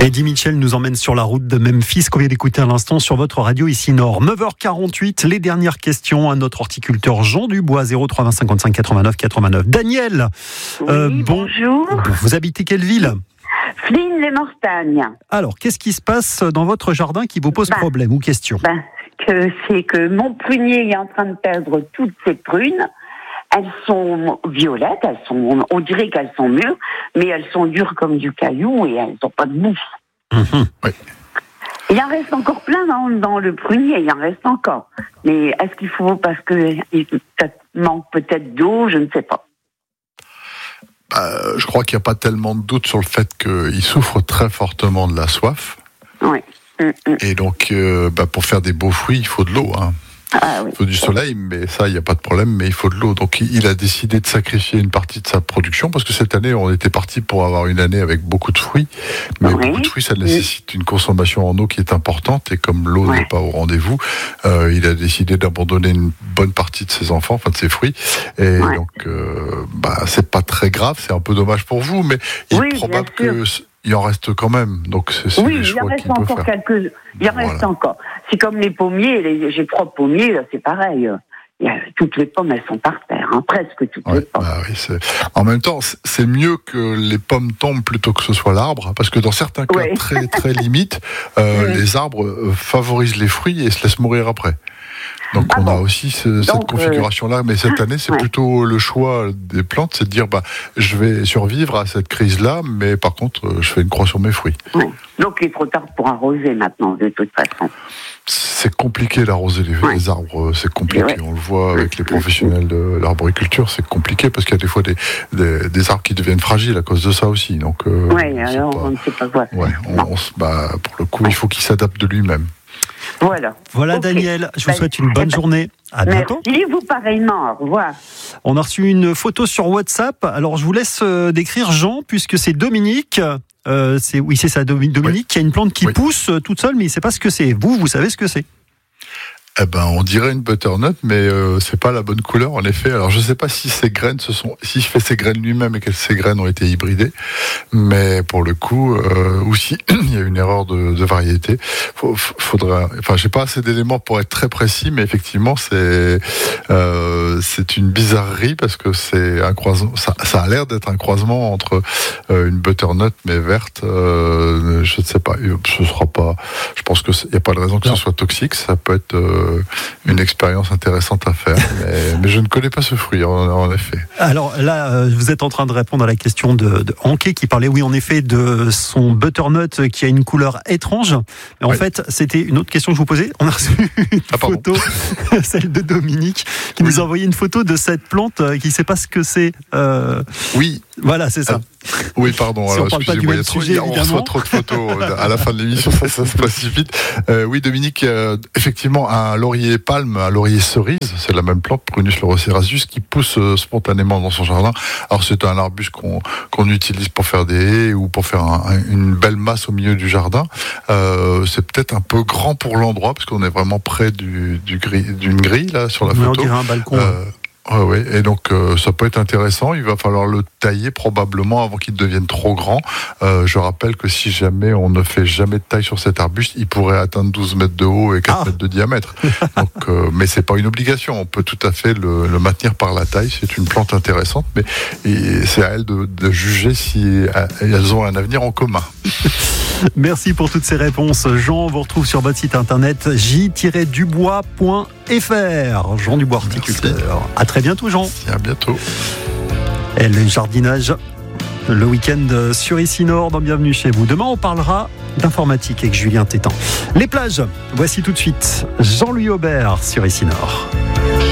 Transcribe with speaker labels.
Speaker 1: Eddie Mitchell nous emmène sur la route de Memphis qu'on vient d'écouter à l'instant sur votre radio ici Nord. 9h48, les dernières questions à notre horticulteur Jean Dubois, 03 20 55 89 89. Daniel,
Speaker 2: bonjour.
Speaker 1: Vous habitez quelle ville ?
Speaker 2: Flins-les-Mortagnes.
Speaker 1: Alors, qu'est-ce qui se passe dans votre jardin qui vous pose problème ou question ?
Speaker 2: C'est que mon prunier est en train de perdre toutes ses prunes. Elles sont violettes, on dirait qu'elles sont mûres, mais elles sont dures comme du caillou et elles n'ont pas de bouffe.
Speaker 3: Oui.
Speaker 2: Il en reste encore plein dans le prunier, il en reste encore. Mais est-ce qu'il faut, parce que ça manque peut-être d'eau, je ne sais pas.
Speaker 3: Je crois qu'il n'y a pas tellement de doute sur le fait qu'il souffre très fortement de la soif.
Speaker 2: Oui.
Speaker 3: Et donc, pour faire des beaux fruits, il faut de l'eau.
Speaker 2: Ah, oui.
Speaker 3: Il faut du soleil, mais ça, il n'y a pas de problème, mais il faut de l'eau. Donc, il a décidé de sacrifier une partie de sa production, parce que cette année, on était parti pour avoir une année avec beaucoup de fruits. Mais beaucoup de fruits, ça nécessite une consommation en eau qui est importante, et comme l'eau n'est pas au rendez-vous, il a décidé d'abandonner une bonne partie de ses enfants, enfin de ses fruits. Et donc, c'est pas très grave, c'est un peu dommage pour vous, mais il est probable qu'il en reste quand même. Donc, c'est les choix qu'il peut faire.
Speaker 2: Il en reste encore. C'est comme les pommiers, j'ai 3 pommiers, là, c'est pareil. Toutes les pommes, elles sont par terre, presque toutes les pommes.
Speaker 3: En même temps, c'est mieux que les pommes tombent plutôt que ce soit l'arbre, parce que dans certains cas très, très limites, les arbres favorisent les fruits et se laissent mourir après. Donc on a aussi cette configuration-là, mais cette année, c'est plutôt le choix des plantes, c'est de dire, je vais survivre à cette crise-là, mais par contre, je fais une croix sur mes fruits.
Speaker 2: Oui. Donc il est trop tard pour arroser maintenant, de toute façon.
Speaker 3: C'est compliqué d'arroser les arbres, c'est compliqué. On le voit avec les professionnels de l'arboriculture, c'est compliqué parce qu'il y a des fois des arbres qui deviennent fragiles à cause de ça aussi. Donc,
Speaker 2: on ne sait pas quoi.
Speaker 3: Pour le coup, il faut qu'il s'adapte de lui-même.
Speaker 2: Voilà,
Speaker 1: Daniel, je vous souhaite une bonne journée. À bientôt.
Speaker 2: Merci, vous pareillement, au revoir.
Speaker 1: On a reçu une photo sur WhatsApp. Alors, je vous laisse décrire Jean, puisque c'est Dominique. C'est ça, Dominique, qui a une plante qui pousse toute seule, mais il ne sait pas ce que c'est. Vous savez ce que c'est ?
Speaker 3: On dirait une butternut, mais c'est pas la bonne couleur, en effet. Alors, je sais pas si ces graines si je fais ces graines lui-même et que ces graines ont été hybridées, mais pour le coup, ou si il y a une erreur de variété, j'ai pas assez d'éléments pour être très précis, mais effectivement, c'est une bizarrerie parce que c'est un croisement. Ça a l'air d'être un croisement entre une butternut mais verte. Je ne sais pas. Ce sera pas. Je pense que il y a pas de raison que ce soit toxique. Ça peut être une expérience intéressante à faire, mais je ne connais pas ce fruit, en effet.
Speaker 1: Alors là, vous êtes en train de répondre à la question de Anké qui parlait, en effet, de son butternut qui a une couleur étrange. Mais en fait, c'était une autre question que je vous posais. On a reçu une photo, celle de Dominique, qui nous a envoyé une photo de cette plante qui ne sait pas ce que c'est.
Speaker 3: Oui.
Speaker 1: Voilà, c'est ça.
Speaker 3: Oui, pardon.
Speaker 1: Si on parle pas du même sujet,
Speaker 3: on reçoit trop de photos à la fin de l'émission, ça se passe vite. Oui, Dominique, effectivement, un laurier palme, un laurier cerise, c'est la même plante, Prunus lorocerasius, qui pousse spontanément dans son jardin. Alors, c'est un arbuste qu'on utilise pour faire des haies ou pour faire une belle masse au milieu du jardin. C'est peut-être un peu grand pour l'endroit, parce qu'on est vraiment près d'une grille, là, sur la photo.
Speaker 1: On dirait un balcon.
Speaker 3: Oui, et donc ça peut être intéressant. Il va falloir le tailler probablement avant qu'il devienne trop grand. Je rappelle que si jamais on ne fait jamais de taille sur cet arbuste, il pourrait atteindre 12 mètres de haut et 4 mètres de diamètre. Donc, mais c'est pas une obligation. On peut tout à fait le maintenir par la taille. C'est une plante intéressante, mais c'est à elles de juger si elles ont un avenir en commun.
Speaker 1: Merci pour toutes ces réponses. Jean, on vous retrouve sur votre site internet j-dubois.fr. Jean Dubois, horticulteur. À très bientôt, Jean.
Speaker 3: À bientôt.
Speaker 1: Et le jardinage, le week-end sur Ici Nord, dans Bienvenue chez vous. Demain, on parlera d'informatique avec Julien Tétan. Les plages, voici tout de suite Jean-Louis Aubert sur Ici Nord.